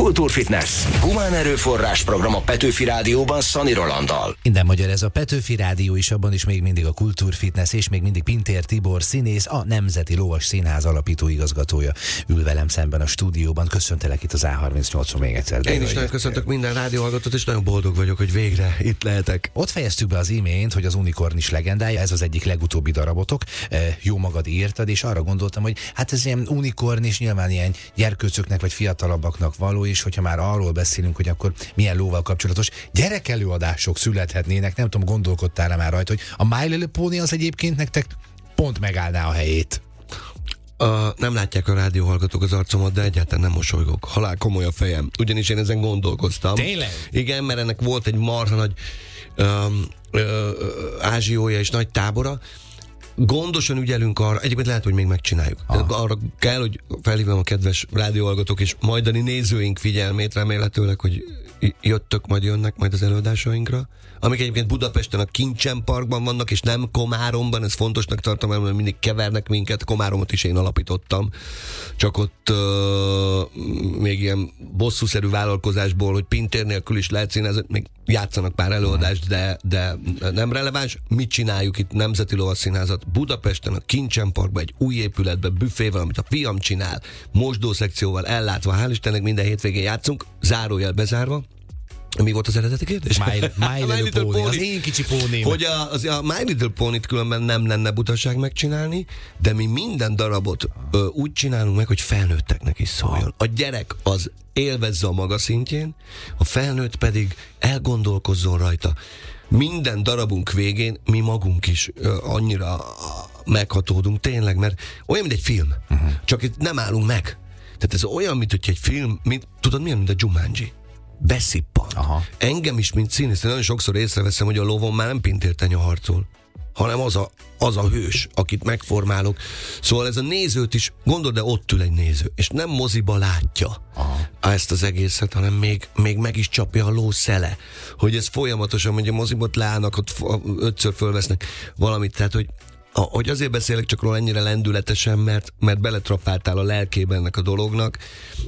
Kultúrfitness. Humán erőforrás program a Petőfi Rádióban Szani Rolanddal. Minden magyar, ez a Petőfi Rádió is, abban is még mindig a Kultúrfitness, és még mindig Pintér Tibor színész, a Nemzeti Lovas Színház alapító igazgatója ül velem szemben a stúdióban. Köszöntelek itt az A38-on még egyszer. Én is nagyon köszöntök minden rádióhallgatót, és nagyon boldog vagyok, hogy végre itt lehetek. Ott fejeztük be az imént, hogy az Unikornis legendája, ez az egyik legutóbbi darabotok, jó magad írtad, és arra gondoltam, hogy hát ez ilyen unikornis, nyilván ilyen gyerkőcöknek vagy fiatalabbaknak való, és hogyha már arról beszélünk, hogy akkor milyen lóval kapcsolatos gyerekelőadások születhetnének, nem tudom, gondolkodtál-e már rajta, hogy a My Little Pony az egyébként nektek pont megállná a helyét. Nem látják a rádióhallgatók az arcomat, de egyáltalán nem mosolygok. Halál komoly a fejem. Ugyanis én ezen gondolkoztam. Tényleg? Igen, mert ennek volt egy marha nagy ázsiója és nagy tábora. Gondosan ügyelünk arra, egyébként lehet, hogy még megcsináljuk. Arra kell, hogy felhívom a kedves rádióhallgatók és majdani nézőink figyelmét, remélhetőleg, hogy majd jönnek majd az előadásainkra, amik egyébként Budapesten a Kincsen Parkban vannak, és nem Komáromban, ez fontosnak tartom, mert mindig kevernek minket, Komáromot is én alapítottam, csak ott még ilyen bosszúszerű vállalkozásból, hogy Pintér nélkül is lehet színezni, még játszanak pár előadást, de nem releváns. Mit csináljuk itt? Nemzeti Lovas Színházat Budapesten, a Kincsen Parkban, egy új épületben, büfével, amit a fiam csinál, mosdószekcióval ellátva, hál' Istennek minden hétvégén játszunk, zárójel bezárva. Mi volt az eredeti kérdés? My Little Pony, az én kicsi póném. Hogy a My Little Pony-t különben nem lenne butaság megcsinálni, de mi minden darabot úgy csinálunk meg, hogy felnőtteknek is szóljon. A gyerek az élvezze a maga szintjén, a felnőtt pedig elgondolkozzon rajta. Minden darabunk végén mi magunk is annyira meghatódunk tényleg, mert olyan, mint egy film. Csak itt nem állunk meg. Tehát ez olyan, mint hogy egy film, tudod milyen, mint a Jumanji. Beszippant. Aha. Engem is, mint színész, nagyon sokszor észreveszem, hogy a lovon már nem Pintér Tenya harcol, hanem az a hős, akit megformálok. Szóval ez a nézőt is, gondold, de ott ül egy néző, és nem moziba látja ezt az egészet, hanem még meg is csapja a ló szele, hogy ez folyamatosan, hogy a mozibot leállnak, ott 5-ször fölvesznek valamit, tehát, hogy azért beszélek csak róla ennyire lendületesen, mert beletrapáltál a lelkébe ennek a dolognak,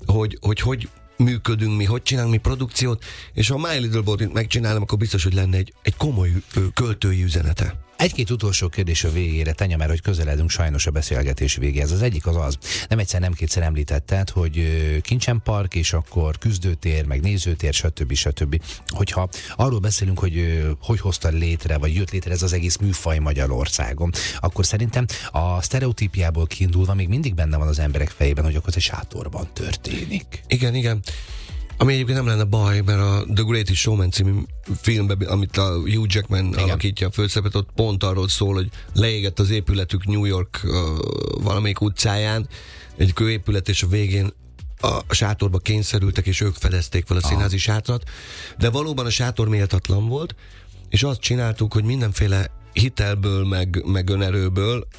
hogy működünk mi, hogy csinálunk mi produkciót, és ha My Little Pony-t megcsinálom, akkor biztos, hogy lenne egy komoly költői üzenete. Egy-két utolsó kérdés a végére, Tenya, mert hogy közeledünk sajnos a beszélgetés végéhez. Az egyik az, nem egyszer, nem kétszer említetted, hogy Kincsen Park, és akkor küzdőtér, meg nézőtér, stb. Hogyha arról beszélünk, hogy hozta létre, vagy jött létre ez az egész műfaj Magyarországon, akkor szerintem a sztereotípiából kiindulva még mindig benne van az emberek fejében, hogy akkor ez egy sátorban történik. Igen. Ami egyébként nem lenne baj, mert a The Greatest Showman című filmben, amit a Hugh Jackman alakítja a főszerepet, ott pont arról szól, hogy leégett az épületük New York valamelyik utcáján, egy kőépület, és a végén a sátorba kényszerültek, és ők fedezték fel a színházi sátrat, de valóban a sátor méltatlan volt, és azt csináltuk, hogy mindenféle hitelből, meg önerőből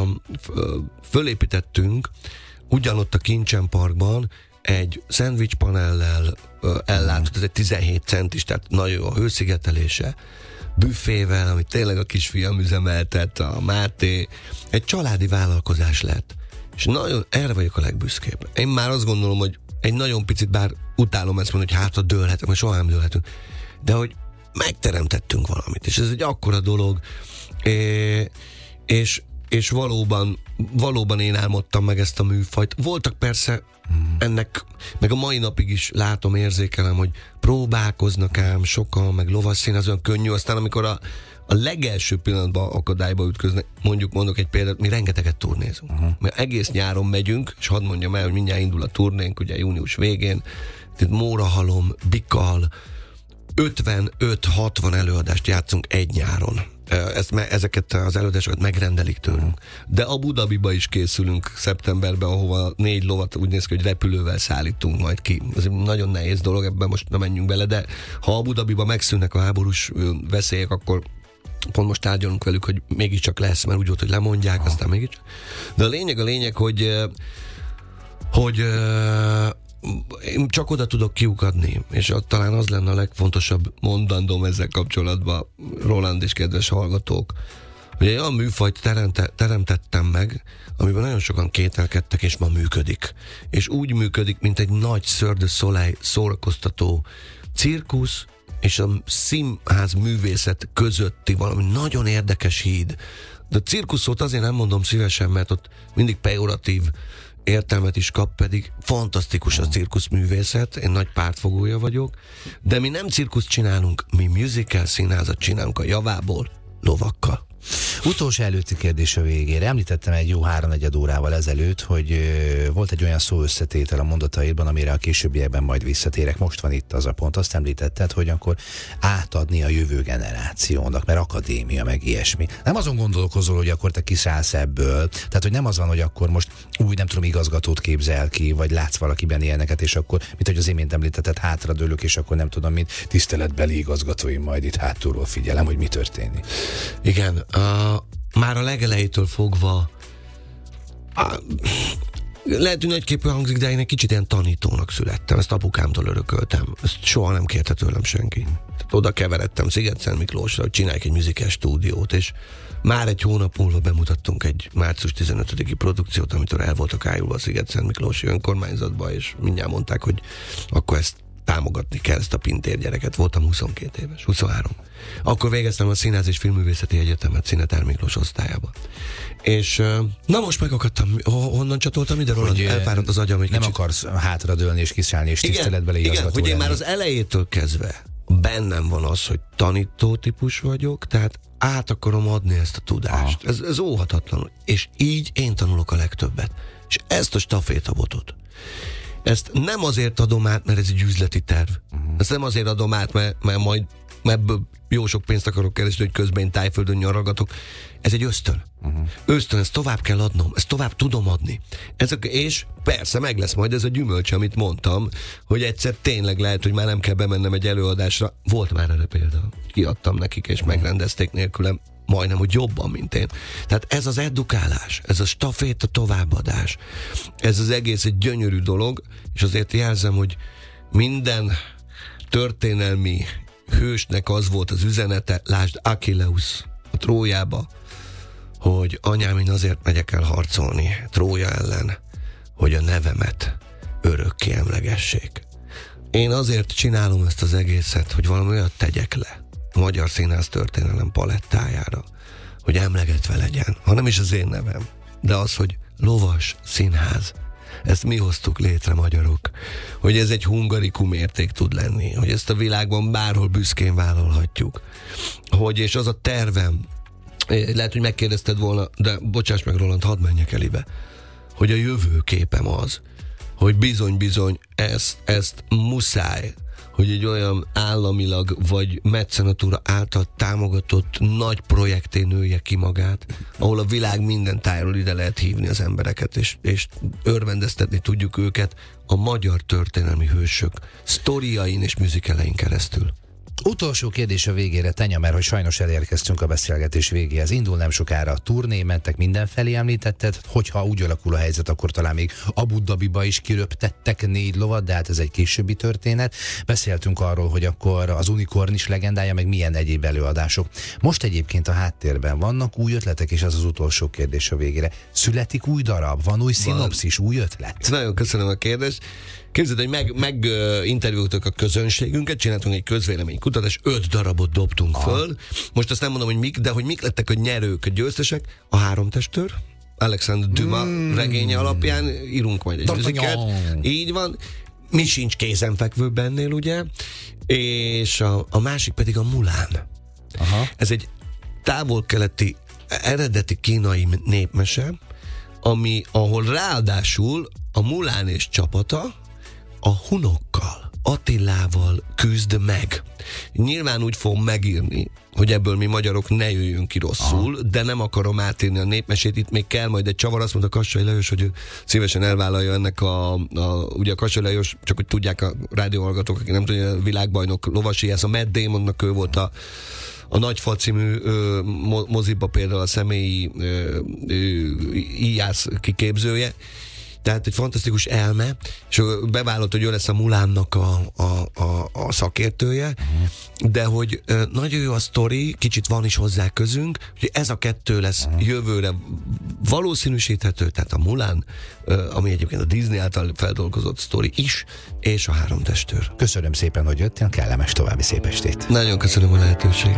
fölépítettünk ugyanott a Kincsen Parkban egy szendvicspanellel ellátott, ez egy 17 centis, tehát nagyon jó a hőszigetelése, büfével, amit tényleg a kisfiam üzemeltet, a Máté, egy családi vállalkozás lett. És nagyon erre vagyok a legbüszkébb. Én már azt gondolom, hogy egy nagyon picit, bár utálom ezt mondani, hogy hátra dőlhetünk, mert soha nem dőlhetünk, de hogy megteremtettünk valamit, és ez egy akkora dolog, és valóban én álmodtam meg ezt a műfajt. Voltak persze ennek, meg a mai napig is látom, érzékelem, hogy próbálkoznak ám sokan, meg lovasszín, az olyan könnyű, aztán amikor a legelső pillanatban akadályba ütköznek, mondok egy példát, mi rengeteget turnézunk. Mert egész nyáron megyünk, és hadd mondjam el, hogy mindjárt indul a turnénk, ugye június végén, tehát Mórahalom, Bikal, 55-60 előadást játszunk egy nyáron. Ezeket az előadásokat megrendelik tőlünk. De Abu Dhabiba is készülünk szeptemberben, ahova 4 lovat úgy néz ki, hogy repülővel szállítunk majd ki. Ez egy nagyon nehéz dolog, ebben most nem menjünk bele, de ha Abu Dhabiba megszűnnek a háborús veszélyek, akkor pont most tárgyalunk velük, hogy mégiscsak lesz, mert úgy volt, hogy lemondják, aztán mégiscsak. De a lényeg, hogy én csak oda tudok kiukadni, és talán az lenne a legfontosabb mondandóm ezzel kapcsolatban, Roland és kedves hallgatók, hogy egy olyan műfajt teremtettem meg, amiben nagyon sokan kételkedtek, és ma működik. És úgy működik, mint egy nagy Cirque du Soleil szórakoztató cirkusz, és a színház művészet közötti valami nagyon érdekes híd. De a cirkuszot azért nem mondom szívesen, mert ott mindig pejoratív értelmet is kap, pedig fantasztikus a cirkuszművészet, én nagy pártfogója vagyok, de mi nem cirkuszt csinálunk, mi musical színházat csinálunk a javából, lovakkal. Utolsó előtti kérdés a végére. Említettem egy jó 3-4 órával ezelőtt, hogy volt egy olyan szó összetétel a mondataidban, amire a későbbiekben majd visszatérek. Most van itt az a pont. Azt említetted, hogy akkor átadni a jövő generációnak, mert akadémia, meg ilyesmi. Nem azon gondolkozol, hogy akkor te kiszállsz ebből. Tehát, hogy nem az van, hogy akkor most új, nem tudom, igazgatót képzel ki, vagy látsz valakiben ilyeneket, és akkor, mint hogy az imént említetted, hátradőlök, és akkor nem tudom, mint tiszteletbeli igazgatóim, majd itt hátulról figyelem, hogy mi történik. Igen. Már a legelejétől fogva lehet, hogy nagyképű hangzik, de én egy kicsit ilyen tanítónak születtem. Ezt apukámtól örököltem. Ezt soha nem kérte tőlem senki. Tehát oda keveredtem Sziget-Szent Miklósra, hogy csinálják egy musical stúdiót, és már egy hónap múlva bemutattunk egy március 15-i produkciót, amitől el voltak ájulva a Sziget-Szent Miklósi önkormányzatba, és mindjárt mondták, hogy akkor ezt támogatni kell, ezt a Pintér gyereket. Voltam 22 éves, 23. Akkor végeztem a Színház és Filmművészeti Egyetemet Szinetár Miklós osztályába. És na most megakadtam. Honnan csatoltam ide, Roland? Elfáradt az agyam egy nem kicsit. akarsz hátradőlni és kiszállni és tiszteletbeli igazgató igen, hogy én lenni. már az elejétől kezdve bennem van az, hogy tanító típus vagyok, tehát át akarom adni ezt a tudást. Ez óhatatlan. És így én tanulok a legtöbbet. És ezt a stafétabotot, ezt nem azért adom át, mert ez egy üzleti terv. Ezt nem azért adom át, mert majd ebből jó sok pénzt akarok keresni, hogy közben én Tájföldön nyaralgatok. Ez egy ösztön. Ösztön, ezt tovább kell adnom, ezt tovább tudom adni. És persze meg lesz majd ez a gyümölcs, amit mondtam, hogy egyszer tényleg lehet, hogy már nem kell bemennem egy előadásra. Volt már erre példa. Kiadtam nekik, és megrendezték nélkülem majdnem, hogy jobban, mint én. Tehát ez az edukálás, ez a staféta továbbadás, ez az egész egy gyönyörű dolog, és azért jelzem, hogy minden történelmi hősnek az volt az üzenete, lásd Achilleus a Trójába, hogy anyám, én azért megyek el harcolni Trója ellen, hogy a nevemet örökké emlegessék. Én azért csinálom ezt az egészet, hogy valami olyat tegyek le a magyar színház történelem palettájára, hogy emlegetve legyen, ha nem is az én nevem, de az, hogy lovas színház. Ezt mi hoztuk létre, magyarok, hogy ez egy hungarikum érték tud lenni, hogy ezt a világban bárhol büszkén vállalhatjuk, hogy és az a tervem, lehet, hogy megkérdezted volna, de bocsáss meg, Roland, hadd menjek elébe, hogy a jövőképem az, hogy bizony ezt muszáj, hogy egy olyan államilag vagy mecenatúra által támogatott nagy projekté nője ki magát, ahol a világ minden tájról ide lehet hívni az embereket, és örvendeztetni tudjuk őket a magyar történelmi hősök sztoriain és műzikelein keresztül. Utolsó kérdés a végére, Tenya, mert hogy sajnos elérkeztünk a beszélgetés végéhez. Indul nem sokára a turné, mentek mindenfelé, említetted, hogyha úgy alakul a helyzet, akkor talán még Abu Dhabiba is kiröptettek 4 lovat, de hát ez egy későbbi történet. Beszéltünk arról, hogy akkor az Unikorn is legendája, meg milyen egyéb előadások. Most egyébként a háttérben vannak új ötletek, és az utolsó kérdés a végére. Születik új darab? Van új szinopszis, új ötlet? Nagyon köszönöm a kérdést. Képzeld, hogy interjúztuk a közönségünket, csináltunk egy közvéleménykutatást, 5 darabot dobtunk föl. Most azt nem mondom, hogy mik, de hogy mik lettek a nyerők, a győztesek. A 3 testőr, Alexandre Dumas regénye alapján írunk majd egy műzikát. Így van. Mi sincs kézenfekvő bennél, ugye? És a másik pedig a Mulan. Ez egy távol-keleti, eredeti kínai népmese, ahol ráadásul a Mulan és csapata a hunokkal, Attilával küzd meg. Nyilván úgy fogom megírni, hogy ebből mi magyarok ne jöjjünk ki rosszul, de nem akarom átírni a népmesét, itt még kell majd egy csavar. Azt mondta Kassai Lajos, hogy ő szívesen elvállalja ennek ugye a Kassai Lajos, csak hogy tudják a rádióhallgatók, akik nem tudják, a világbajnok lovasiász, a Matt Damonnak ő volt a Nagyfa című moziba például a személyi íjász kiképzője, tehát egy fantasztikus elme, és bevállott, hogy ő lesz a Mulánnak a szakértője, de hogy nagyon jó a sztori, kicsit van is hozzá közünk, hogy ez a kettő lesz jövőre valószínűsíthető, tehát a Mulán, ami egyébként a Disney által feldolgozott sztori is, és a Három testőr. Köszönöm szépen, hogy jöttél, kellemes további szép estét. Nagyon köszönöm a lehetőséget.